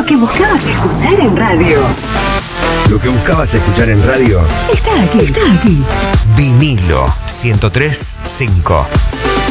Lo que buscabas escuchar en radio. Lo que buscabas escuchar en radio Está aquí. Vinilo 103.5.